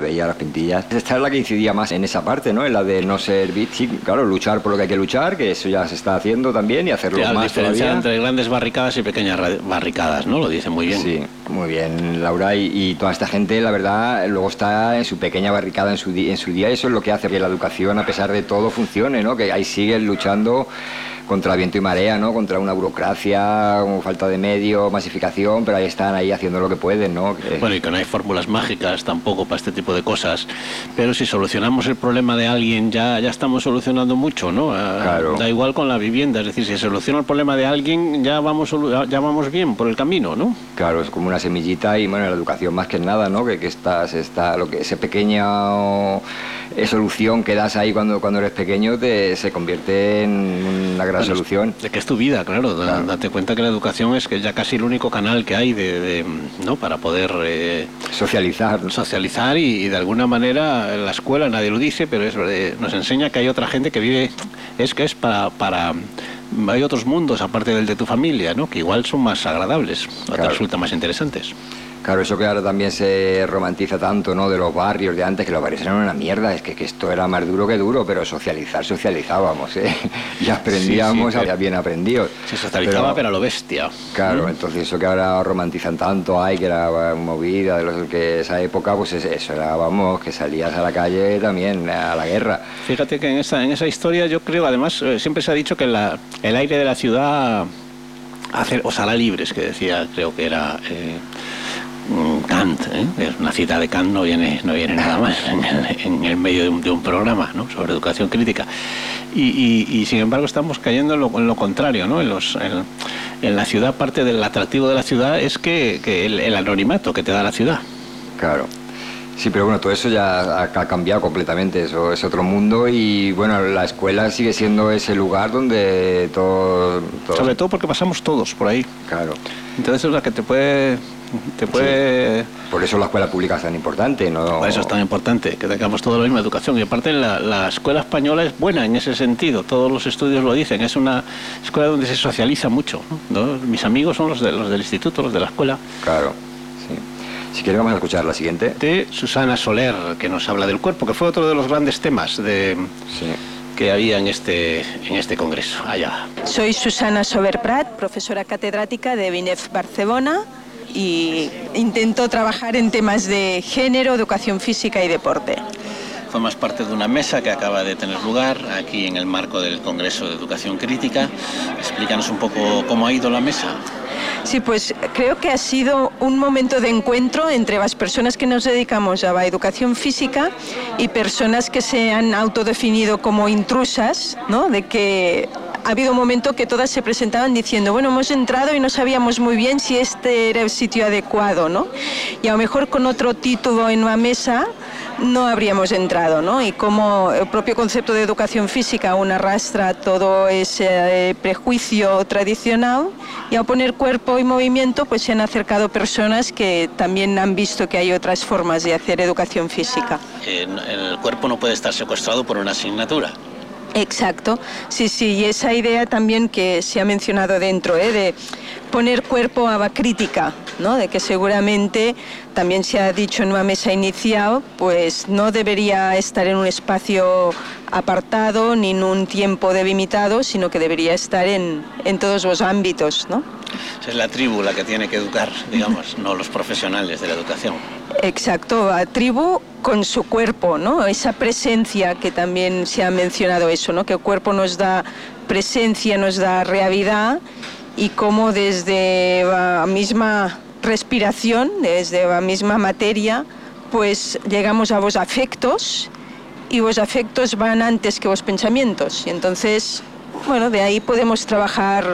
veía las pintillas. Esta es la que incidía más en esa parte, ¿no? En la de no ser víctima, claro, luchar por lo que hay que luchar, que eso ya se está haciendo también y hacerlo más diferencia todavía. Entre grandes barricadas y pequeñas barricadas, ¿no? Lo dice muy bien. Sí, muy bien, Laura, y toda esta gente, la verdad, luego está en su pequeña barricada en su día, y eso es lo que hace que la educación, a pesar de todo, funcione, ¿no? Que ahí siguen luchando contra viento y marea, ¿no? Contra una burocracia, falta de medio, masificación, pero ahí están ahí haciendo lo que pueden, ¿no? Bueno, y que no hay fórmulas mágicas tampoco para este tipo de cosas, pero si solucionamos el problema de alguien ya estamos solucionando mucho, ¿no? Claro. Da igual con la vivienda, es decir, si se soluciona el problema de alguien ya vamos bien por el camino, ¿no? Claro, es como una semillita y bueno, la educación más que nada, ¿no? Que lo que ese pequeña solución que das ahí cuando eres pequeño se convierte en una gran solución. De que es tu vida, claro. Date cuenta que la educación es que ya casi el único canal que hay ¿no? Para poder socializar y de alguna manera en la escuela nadie lo dice, pero nos enseña que hay otra gente que vive, hay otros mundos aparte del de tu familia, ¿no? Que igual son más agradables, claro. Te resultan más interesantes. Claro, eso que ahora también se romantiza tanto, ¿no? De los barrios de antes, que los barrios eran una mierda, es que esto era más duro que duro, pero socializábamos, ¿eh? Y aprendíamos, sí, bien aprendidos. Se socializaba, pero a lo bestia. Claro, entonces eso que ahora romantizan tanto, que era movida de esa época, pues eso era, vamos, que salías a la calle también, a la guerra. Fíjate que en esa historia yo creo, además, siempre se ha dicho que el aire de la ciudad ojalá libres, que decía, creo que era... Kant, es una cita de Kant, no viene nada más en el medio de un programa, ¿no? Sobre educación crítica y sin embargo estamos cayendo en lo contrario, ¿no? En la ciudad, parte del atractivo de la ciudad es que el anonimato que te da la ciudad. Claro. Sí, pero bueno, todo eso ya ha cambiado completamente, eso es otro mundo y bueno, la escuela sigue siendo ese lugar donde todo... Sobre todo porque pasamos todos por ahí. Claro. Entonces es la que te puede... Sí. Por eso la escuela pública es tan importante, ¿no? Por eso es tan importante, que tengamos toda la misma educación. Y aparte la escuela española es buena en ese sentido, todos los estudios lo dicen, es una escuela donde se socializa mucho, ¿no? Mis amigos son los del instituto, los de la escuela. Claro, sí. Si quieres vamos a escuchar la siguiente. De Susana Soler, que nos habla del cuerpo, que fue otro de los grandes temas que había en este congreso. Allá. Soy Susana Soler Prat, profesora catedrática de BINEF Barcelona, y intento trabajar en temas de género, educación física y deporte. Formas parte de una mesa que acaba de tener lugar aquí en el marco del Congreso de Educación Crítica. Explícanos un poco cómo ha ido la mesa. Sí, pues creo que ha sido un momento de encuentro entre las personas que nos dedicamos a la educación física y personas que se han autodefinido como intrusas, ¿no? De que ha habido un momento que todas se presentaban diciendo, bueno, hemos entrado y no sabíamos muy bien si este era el sitio adecuado, ¿no? Y a lo mejor con otro título en la mesa no habríamos entrado, ¿no? Y como el propio concepto de educación física aún arrastra todo ese prejuicio tradicional, y al poner cuerpo y movimiento pues se han acercado personas que también han visto que hay otras formas de hacer educación física. El cuerpo no puede estar secuestrado por una asignatura. Exacto, sí, y esa idea también que se ha mencionado dentro, de poner cuerpo a la crítica, ¿no? De que seguramente también se ha dicho en una mesa inicial, pues no debería estar en un espacio apartado ni en un tiempo delimitado, sino que debería estar en todos los ámbitos, ¿no? Es la tribu la que tiene que educar, digamos, no los profesionales de la educación. Exacto, la tribu con su cuerpo, ¿no? Esa presencia que también se ha mencionado eso, ¿no? Que el cuerpo nos da presencia, nos da realidad, y cómo desde la misma respiración, desde la misma materia, pues llegamos a los afectos, y los afectos van antes que los pensamientos. Y entonces, bueno, de ahí podemos trabajar,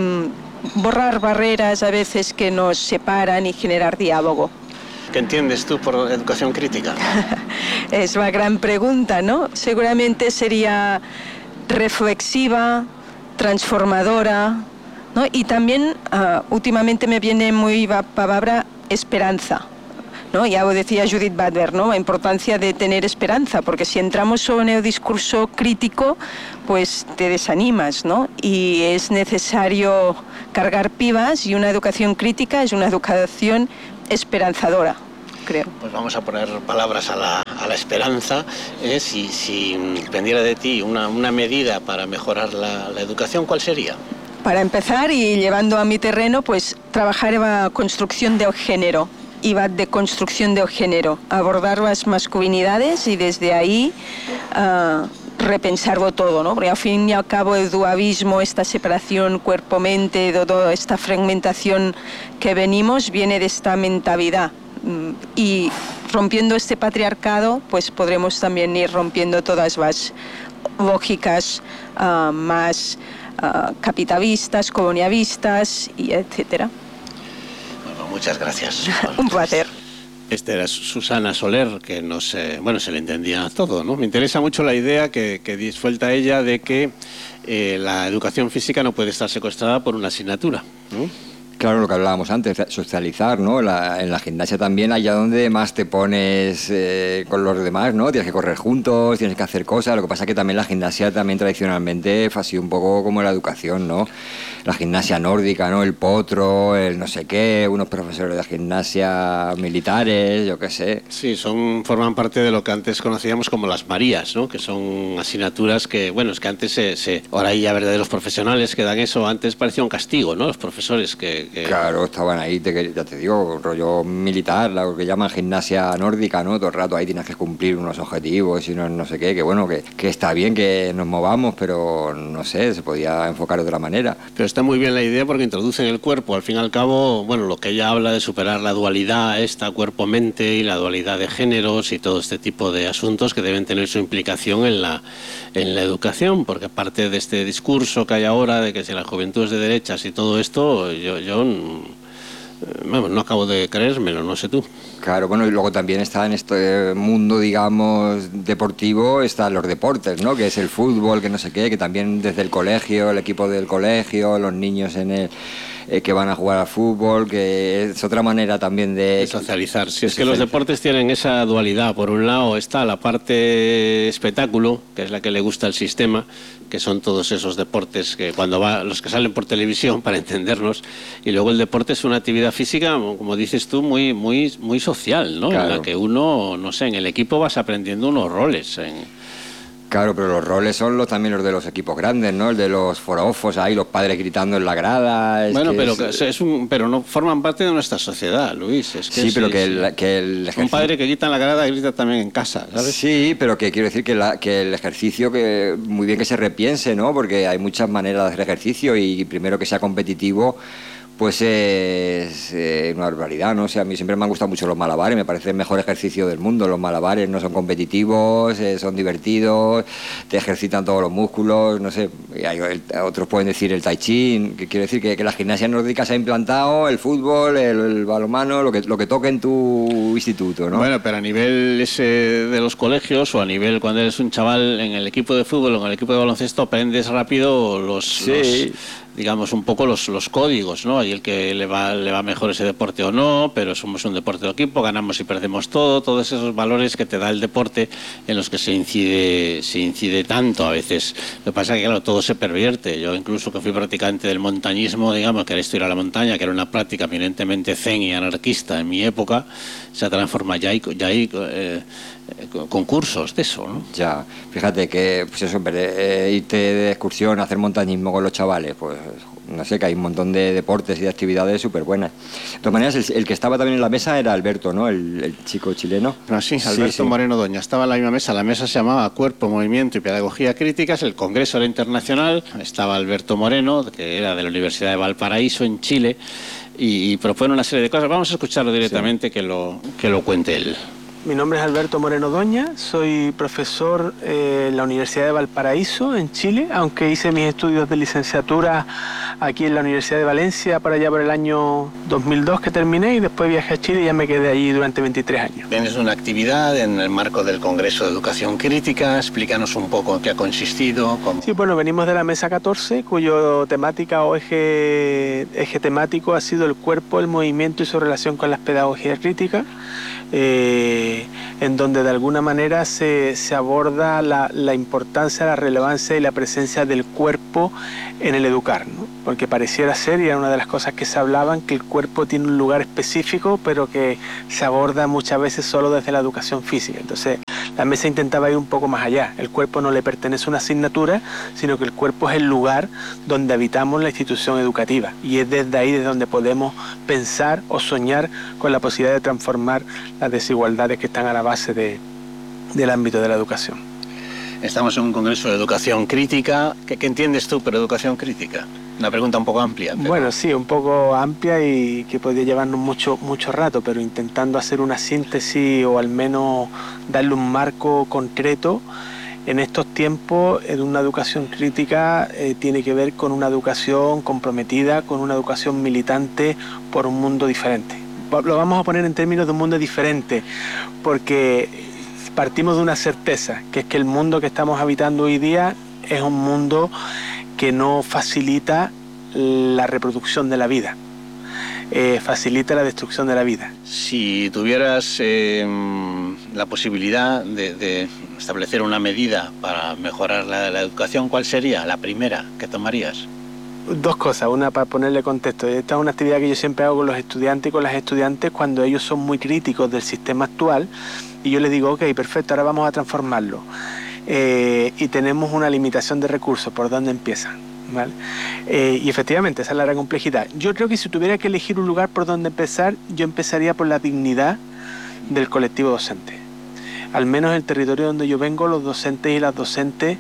borrar barreras a veces que nos separan y generar diálogo. ¿Qué entiendes tú por educación crítica? Es una gran pregunta, ¿no? Seguramente sería reflexiva, transformadora, ¿no? Y también últimamente me viene muy la palabra esperanza, ¿no? Ya lo decía Judith Butler, ¿no? La importancia de tener esperanza, porque si entramos solo en el discurso crítico, pues te desanimas, ¿no? Y es necesario cargar pilas, y una educación crítica es una educación esperanzadora, creo. Pues vamos a poner palabras a a la esperanza, si dependiera de ti una medida para mejorar la educación, ¿cuál sería? Para empezar, y llevando a mi terreno, pues trabajar en la construcción del género, y va de construcción del género, abordar las masculinidades y desde ahí repensarlo todo, ¿no? Porque al fin y al cabo el dualismo, esta separación cuerpo-mente, toda esta fragmentación que venimos, viene de esta mentalidad. Y rompiendo este patriarcado, pues podremos también ir rompiendo todas las lógicas más capitalistas, colonialistas, y etcétera. Bueno, muchas gracias. Un placer. Esta era Susana Soler, que se le entendía todo, ¿no? Me interesa mucho la idea que suelta ella de que la educación física no puede estar secuestrada por una asignatura, ¿no? Claro, lo que hablábamos antes, socializar, ¿no? En la gimnasia también, allá donde más te pones con los demás, ¿no? Tienes que correr juntos, tienes que hacer cosas. Lo que pasa es que también la gimnasia también tradicionalmente ha sido un poco como la educación, ¿no? La gimnasia nórdica, ¿no? El potro, el no sé qué, unos profesores de gimnasia militares, yo qué sé. Sí, forman parte de lo que antes conocíamos como las Marías, ¿no? Que son asignaturas que, bueno, es que antes ahora hay ya verdaderos profesionales que dan eso. Antes parecía un castigo, ¿no? Los profesores que... Claro, estaban ahí, ya te digo, rollo militar, lo que llaman gimnasia nórdica, ¿no? Todo el rato ahí tienes que cumplir unos objetivos y no sé qué, que bueno, que está bien que nos movamos, pero no sé, se podía enfocar de otra manera. Pero está muy bien la idea porque introducen el cuerpo, al fin y al cabo, bueno, lo que ella habla de superar la dualidad, cuerpo-mente y la dualidad de géneros y todo este tipo de asuntos que deben tener su implicación en la educación, porque aparte de este discurso que hay ahora de que si la juventud es de derechas y todo esto, yo no acabo de creérmelo, no sé tú. Claro, bueno, y luego también está en este mundo, digamos, deportivo, están los deportes, ¿no? Que es el fútbol, que no sé qué, que también desde el colegio, el equipo del colegio, los niños que van a jugar al fútbol, que es otra manera también de socializar. Si es que los deportes tienen esa dualidad. Por un lado está la parte espectáculo, que es la que le gusta al sistema, que son todos esos deportes que los que salen por televisión, para entendernos, y luego el deporte es una actividad física, como dices tú, muy, muy, muy social, ¿no? Claro. En la que uno, no sé, en el equipo vas aprendiendo unos roles. Claro, pero los roles son también los de los equipos grandes, ¿no? El de los forofos ahí, los padres gritando en la grada. Pero no forman parte de nuestra sociedad, Luis. Es que sí, pero que el ejercicio... Un padre que grita en la grada grita también en casa, ¿sabes? Sí, pero que quiero decir que el ejercicio, que muy bien que se repiense, ¿no? Porque hay muchas maneras de hacer ejercicio y primero que sea competitivo, pues es una barbaridad, ¿no? O sea, a mí siempre me han gustado mucho los malabares, me parece el mejor ejercicio del mundo. Los malabares no son competitivos, son divertidos, te ejercitan todos los músculos, no sé. Otros pueden decir el tai chi, que quiero decir que la gimnasia nórdica se ha implantado, el fútbol, el balonmano, lo que toque en tu instituto, ¿no? Bueno, pero a nivel de los colegios o a nivel cuando eres un chaval en el equipo de fútbol o en el equipo de baloncesto, aprendes rápido digamos, un poco los códigos, ¿no? Hay el que le va mejor ese deporte o no, pero somos un deporte de equipo, ganamos y perdemos todos esos valores que te da el deporte, en los que se incide tanto a veces. Lo que pasa es que, claro, todo se pervierte. Yo incluso que fui practicante del montañismo, digamos, que era esto ir a la montaña, que era una práctica eminentemente zen y anarquista en mi época, se transforma ya hay concursos de eso, ¿no? Ya, fíjate que, pues eso, irte de excursión, hacer montañismo con los chavales, pues no sé, que hay un montón de deportes y de actividades súper buenas. De todas maneras, el que estaba también en la mesa era Alberto, ¿no? El chico chileno. Ah, sí, Alberto Moreno Doña. Estaba en la misma mesa. La mesa se llamaba Cuerpo, Movimiento y Pedagogía Críticas. El congreso era internacional. Estaba Alberto Moreno, que era de la Universidad de Valparaíso, en Chile, y propone una serie de cosas. Vamos a escucharlo directamente, sí. que lo cuente él. Mi nombre es Alberto Moreno Doña, soy profesor en la Universidad de Valparaíso, en Chile, aunque hice mis estudios de licenciatura aquí en la Universidad de Valencia para allá por el año 2002 que terminé, y después viajé a Chile y ya me quedé allí durante 23 años. Tienes una actividad en el marco del Congreso de Educación Crítica, explícanos un poco en qué ha consistido. Sí, bueno, venimos de la Mesa 14, cuyo temática o eje temático ha sido el cuerpo, el movimiento y su relación con las pedagogías críticas. En donde de alguna manera se aborda la importancia, la relevancia y la presencia del cuerpo en el educar, ¿no? porque pareciera ser, y era una de las cosas que se hablaban, que el cuerpo tiene un lugar específico, pero que se aborda muchas veces solo desde la educación física. Entonces, la mesa intentaba ir un poco más allá. El cuerpo no le pertenece a una asignatura, sino que el cuerpo es el lugar donde habitamos la institución educativa, y es desde ahí desde donde podemos pensar o soñar con la posibilidad de transformar las desigualdades que están a la base del ámbito de la educación. Estamos en un congreso de educación crítica. ¿Qué entiendes tú por educación crítica? Una pregunta un poco amplia. Pero... Bueno, sí, un poco amplia y que podría llevarnos mucho rato, pero intentando hacer una síntesis o al menos darle un marco concreto. En estos tiempos, una educación crítica tiene que ver con una educación comprometida, con una educación militante por un mundo diferente. Lo vamos a poner en términos de un mundo diferente, porque partimos de una certeza, que es que el mundo que estamos habitando hoy día es un mundo que no facilita la reproducción de la vida, facilita la destrucción de la vida. Si tuvieras la posibilidad de establecer una medida para mejorar la educación, ¿cuál sería la primera que tomarías? Dos cosas, una para ponerle contexto. Esta es una actividad que yo siempre hago con los estudiantes y con las estudiantes cuando ellos son muy críticos del sistema actual, y yo les digo, ok, perfecto, ahora vamos a transformarlo. Y tenemos una limitación de recursos, ¿por dónde empiezan? ¿Vale? Y efectivamente, esa es la gran complejidad. Yo creo que si tuviera que elegir un lugar por donde empezar, yo empezaría por la dignidad del colectivo docente. Al menos en el territorio donde yo vengo, los docentes y las docentes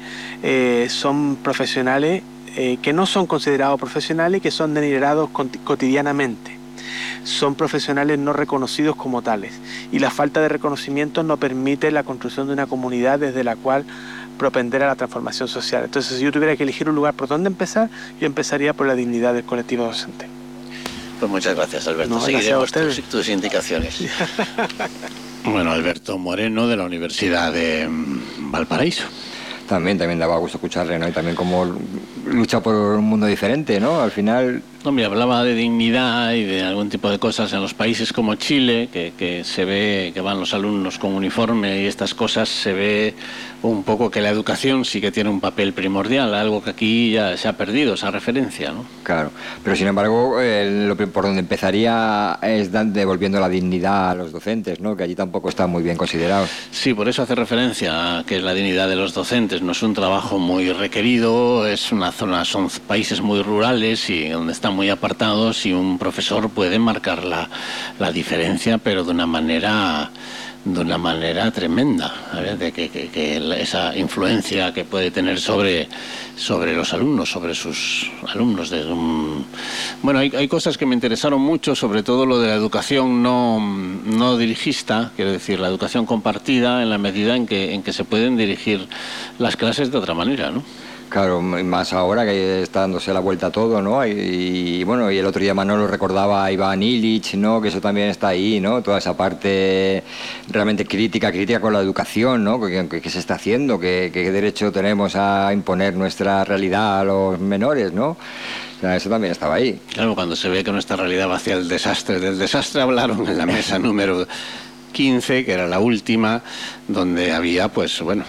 son profesionales que no son considerados profesionales y que son denigrados cotidianamente. Son profesionales no reconocidos como tales, y la falta de reconocimiento no permite la construcción de una comunidad desde la cual propender a la transformación social. Entonces, si yo tuviera que elegir un lugar por donde empezar, yo empezaría por la dignidad del colectivo docente. Pues muchas gracias, Alberto. No, seguiremos gracias tus indicaciones. Bueno, Alberto Moreno, de la Universidad de Valparaíso. También daba gusto escucharle, ¿no? Y también cómo lucha por un mundo diferente, ¿no? Al final... No, me hablaba de dignidad y de algún tipo de cosas en los países como Chile, que se ve que van los alumnos con uniforme y estas cosas, se ve un poco que la educación sí que tiene un papel primordial, algo que aquí ya se ha perdido, esa referencia, ¿no? Claro, pero sin embargo, por donde empezaría es devolviendo la dignidad a los docentes, ¿no? Que allí tampoco está muy bien considerado. Sí, por eso hace referencia a que es la dignidad de los docentes. No es un trabajo muy requerido, es una zona, son países muy rurales y donde están muy apartados, y un profesor puede marcar la diferencia, pero de una manera tremenda, ¿sabes? De que esa influencia que puede tener sobre los alumnos, sobre sus alumnos. Bueno, hay cosas que me interesaron mucho, sobre todo lo de la educación no dirigista, quiero decir, la educación compartida, en la medida en que se pueden dirigir las clases de otra manera, ¿no? Claro, más ahora que está dándose la vuelta a todo, ¿no? Y bueno, y el otro día Manolo recordaba a Iván Illich, ¿no? Que eso también está ahí, ¿no? Toda esa parte realmente crítica con la educación, ¿no? Que se está haciendo, qué derecho tenemos a imponer nuestra realidad a los menores, ¿no? O sea, eso también estaba ahí. Claro, cuando se ve que nuestra realidad va hacia el desastre, del desastre hablaron en la mesa número 15, que era la última, donde había, pues, bueno,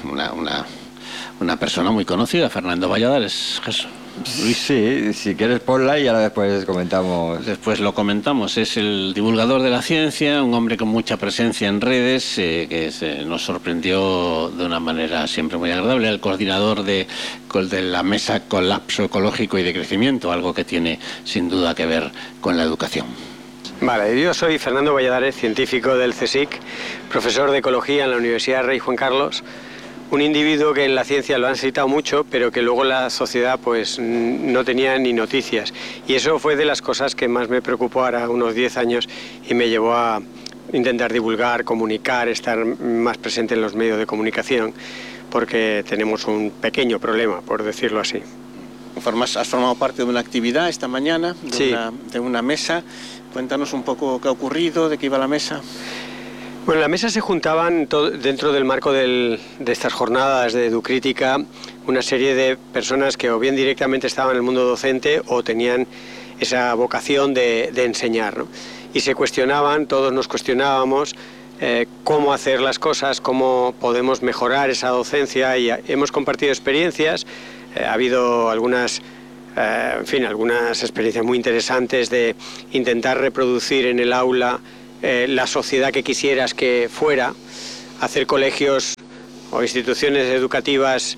una persona muy conocida, Fernando Valladares. Luis, sí, si quieres ponla y ahora después comentamos. Después lo comentamos. Es el divulgador de la ciencia, un hombre con mucha presencia en redes, nos sorprendió de una manera siempre muy agradable. El coordinador de la Mesa Colapso Ecológico y de Crecimiento, algo que tiene sin duda que ver con la educación. Vale, yo soy Fernando Valladares, científico del CSIC, profesor de Ecología en la Universidad Rey Juan Carlos. Un individuo que en la ciencia lo han citado mucho, pero que luego la sociedad pues no tenía ni noticias. Y eso fue de las cosas que más me preocupó ahora unos 10 años y me llevó a intentar divulgar, comunicar, estar más presente en los medios de comunicación, porque tenemos un pequeño problema, por decirlo así. Has formado parte de una actividad esta mañana, de una mesa. Cuéntanos un poco qué ha ocurrido, de qué iba la mesa. Bueno, en la mesa se juntaban dentro del marco de estas jornadas de Educrítica una serie de personas que o bien directamente estaban en el mundo docente o tenían esa vocación de enseñar, ¿no? Y se cuestionaban, todos nos cuestionábamos cómo hacer las cosas, cómo podemos mejorar esa docencia, y hemos compartido experiencias. Ha habido algunas en fin, algunas experiencias muy interesantes de intentar reproducir en el aula la sociedad que quisieras que fuera, hacer colegios o instituciones educativas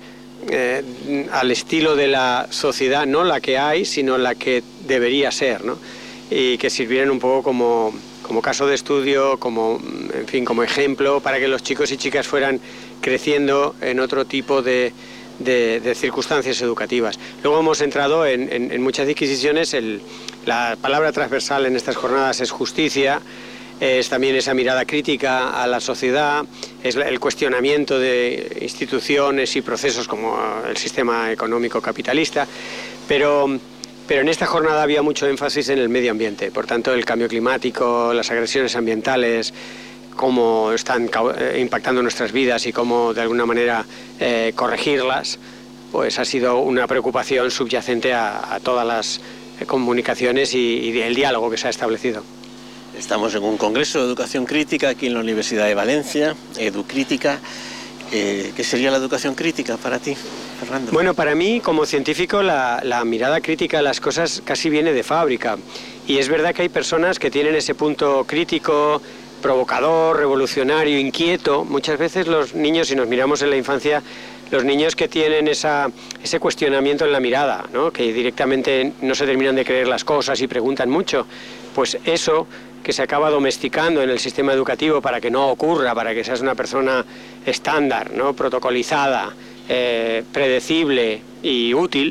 al estilo de la sociedad, no la que hay, sino la que debería ser, ¿no? Y que sirvieran un poco como caso de estudio, en fin, como ejemplo para que los chicos y chicas fueran creciendo en otro tipo de circunstancias educativas. Luego hemos entrado en muchas disquisiciones. La palabra transversal en estas jornadas es justicia, es también esa mirada crítica a la sociedad, es el cuestionamiento de instituciones y procesos como el sistema económico capitalista, pero en esta jornada había mucho énfasis en el medio ambiente. Por tanto, el cambio climático, las agresiones ambientales, cómo están impactando nuestras vidas y cómo de alguna manera corregirlas, pues ha sido una preocupación subyacente a todas las comunicaciones y el diálogo que se ha establecido. Estamos en un congreso de educación crítica aquí en la Universidad de Valencia, Educrítica. ¿Qué sería la educación crítica para ti, Fernando? Bueno, para mí, como científico, la mirada crítica a las cosas casi viene de fábrica. Y es verdad que hay personas que tienen ese punto crítico, provocador, revolucionario, inquieto. Muchas veces los niños, si nos miramos en la infancia, los niños que tienen ese cuestionamiento en la mirada, ¿no? Que directamente no se terminan de creer las cosas y preguntan mucho, pues eso que se acaba domesticando en el sistema educativo para que no ocurra, para que seas una persona estándar, ¿no? Protocolizada, predecible y útil,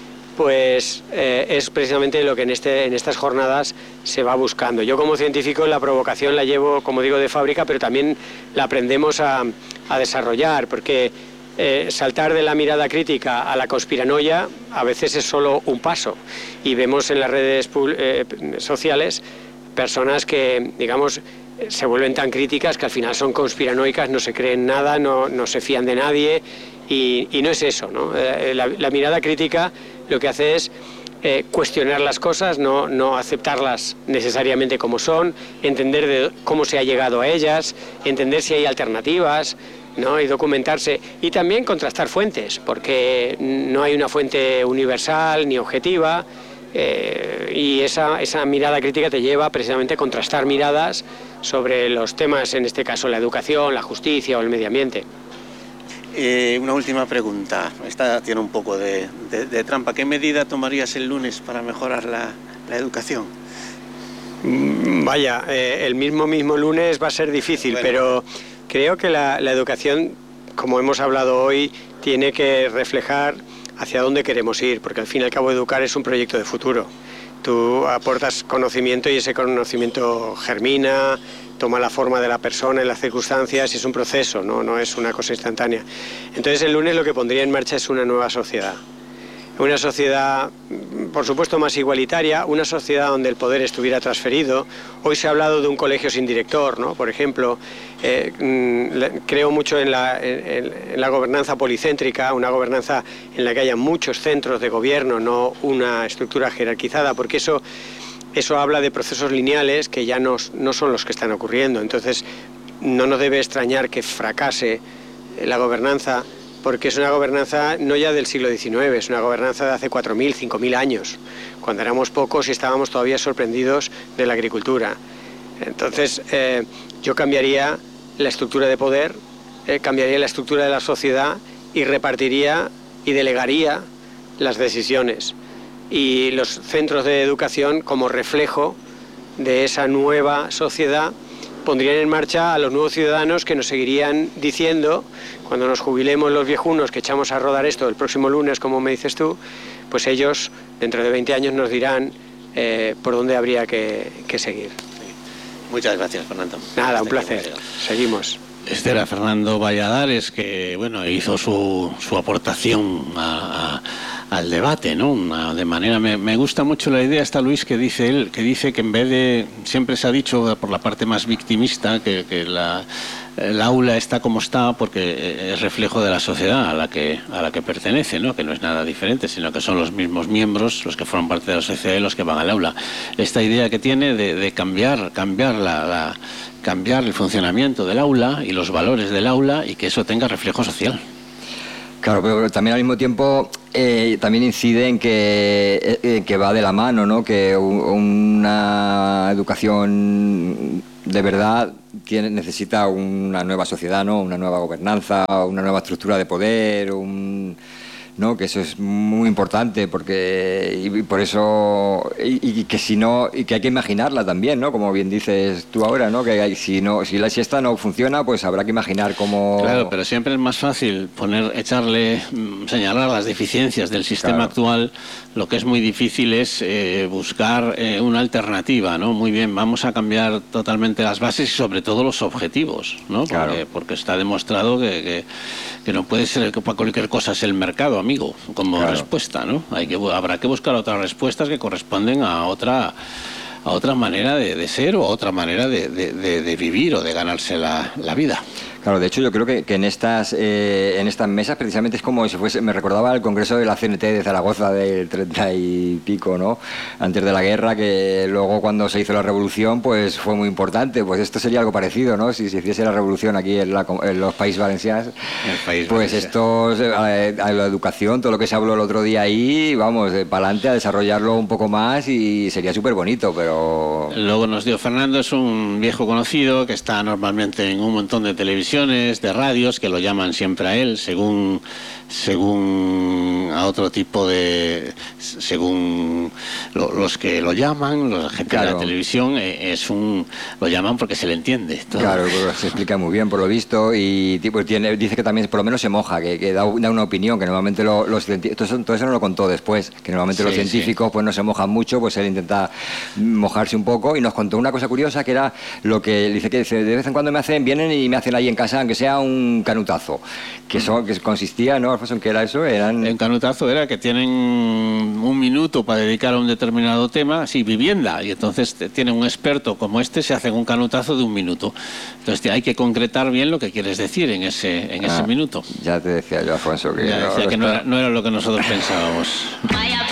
pues es precisamente lo que en estas jornadas se va buscando. Yo como científico la provocación la llevo, como digo, de fábrica, pero también la aprendemos a desarrollar, porque saltar de la mirada crítica a la conspiranoia a veces es solo un paso, y vemos en las redes sociales personas que, digamos, se vuelven tan críticas que al final son conspiranoicas, no se creen nada, no se fían de nadie, y no es eso, ¿no? La mirada crítica lo que hace es cuestionar las cosas, no aceptarlas necesariamente como son, entender de cómo se ha llegado a ellas, entender si hay alternativas, ¿no? Y documentarse, y también contrastar fuentes, porque no hay una fuente universal ni objetiva, y esa mirada crítica te lleva precisamente a contrastar miradas sobre los temas, en este caso la educación, la justicia o el medio ambiente. Una última pregunta, esta tiene un poco de trampa. ¿Qué medida tomarías el lunes para mejorar la educación? Vaya, el mismo lunes va a ser difícil, bueno, pero creo que la educación, como hemos hablado hoy, tiene que reflejar hacia dónde queremos ir, porque al fin y al cabo educar es un proyecto de futuro. Tú aportas conocimiento y ese conocimiento germina, toma la forma de la persona en las circunstancias, y es un proceso, no es una cosa instantánea. Entonces el lunes lo que pondría en marcha es una nueva sociedad. Una sociedad, por supuesto, más igualitaria, una sociedad donde el poder estuviera transferido. Hoy se ha hablado de un colegio sin director, ¿no? Por ejemplo, creo mucho en la gobernanza policéntrica, una gobernanza en la que haya muchos centros de gobierno, no una estructura jerarquizada, porque eso habla de procesos lineales que ya no son los que están ocurriendo. Entonces, no nos debe extrañar que fracase la gobernanza, porque es una gobernanza no ya del siglo XIX, es una gobernanza de hace 4.000, 5.000 años, cuando éramos pocos y estábamos todavía sorprendidos de la agricultura. Entonces, yo cambiaría la estructura de poder, cambiaría la estructura de la sociedad y repartiría y delegaría las decisiones. Y los centros de educación, como reflejo de esa nueva sociedad, pondrían en marcha a los nuevos ciudadanos que nos seguirían diciendo, cuando nos jubilemos los viejunos que echamos a rodar esto el próximo lunes, como me dices tú, pues ellos dentro de 20 años nos dirán por dónde habría que seguir. Muchas gracias, Fernando. Nada, un placer. Seguimos. Este era Fernando Valladares, que bueno, hizo su aportación al debate, ¿no? De manera, me gusta mucho la idea esta, Luis, que dice él, que dice que en vez de, siempre se ha dicho por la parte más victimista que el aula está como está porque es reflejo de la sociedad a la que pertenece, ¿no? Que no es nada diferente, sino que son los mismos miembros los que forman parte de la sociedad y los que van al aula. Esta idea que tiene de cambiar el funcionamiento del aula y los valores del aula, y que eso tenga reflejo social. Claro, pero también al mismo tiempo también incide en que va de la mano, ¿no? Que una educación de verdad necesita una nueva sociedad, ¿no? Una nueva gobernanza, una nueva estructura de poder, ¿no? Que eso es muy importante porque y por eso y que si no y que hay que imaginarla también, ¿no? Como bien dices tú ahora, ¿no? Que si la siesta no funciona, pues habrá que imaginar cómo. Claro, pero siempre es más fácil señalar las deficiencias del sistema actual. Lo que es muy difícil es buscar una alternativa, ¿no? Muy bien, vamos a cambiar totalmente las bases y sobre todo los objetivos, ¿no? Porque está demostrado que no puede ser que para cualquier cosa es el mercado, amigo, como respuesta, ¿no? Habrá que buscar otras respuestas que corresponden a otra manera de ser o a otra manera de vivir o de ganarse la vida. Claro, de hecho yo creo que en estas mesas precisamente es como si fuese, me recordaba el Congreso de la CNT de Zaragoza del 30 y pico, ¿no? Antes de la guerra, que luego cuando se hizo la revolución pues fue muy importante, pues esto sería algo parecido, ¿no? Si se hiciese la revolución aquí en los Países Valencianos, pues esto, a la educación, todo lo que se habló el otro día ahí, vamos, para adelante a desarrollarlo un poco más y sería súper bonito, pero... Luego nos dio Fernando, es un viejo conocido que está normalmente en un montón de televisión, de radios, que lo llaman siempre a él según a otro tipo según los que lo llaman, la gente de la televisión, lo llaman porque se le entiende todo. Claro, pues se explica muy bien por lo visto y dice que también por lo menos se moja, que da una opinión, que normalmente los científicos, todo eso no lo contó después, que normalmente los científicos pues no se mojan mucho, pues él intenta mojarse un poco y nos contó una cosa curiosa que era lo que dice que de vez en cuando vienen y me hacen ahí en casa, aunque sea un canutazo, que consistía, ¿no, Alfonso, en qué era eso? En canutazo era que tienen un minuto para dedicar a un determinado tema, vivienda, y entonces tienen un experto como se hacen un canutazo de un minuto. Entonces hay que concretar bien lo que quieres decir en ese minuto. Ya te decía yo, Alfonso, que no era lo que nosotros pensábamos.